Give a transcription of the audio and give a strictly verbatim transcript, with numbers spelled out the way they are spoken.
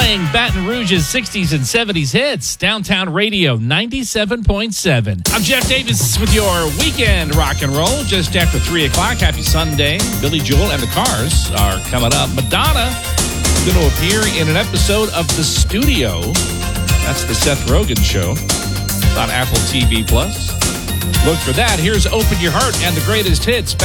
playing Baton Rouge's sixties and seventies hits. Downtown Radio ninety-seven point seven. I'm Jeff Davis with your weekend rock and roll. Just after three o'clock. Happy Sunday. Billy Joel and the Cars are coming up. Madonna is going to appear in an episode of The Studio. That's the Seth Rogen show on Apple T V Plus. Look for that. Here's Open Your Heart and the greatest hits.